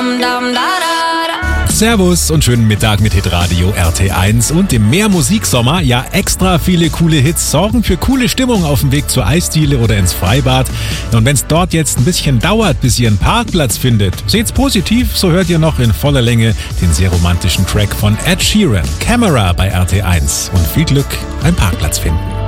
Servus und schönen Mittag mit Hitradio RT1 und im Meermusiksommer. Ja, extra viele coole Hits sorgen für coole Stimmung auf dem Weg zur Eisdiele oder ins Freibad. Und wenn es dort jetzt ein bisschen dauert, bis ihr einen Parkplatz findet, seht's positiv, so hört ihr noch in voller Länge den sehr romantischen Track von Ed Sheeran, Camera bei RT1. Und viel Glück beim Parkplatz finden.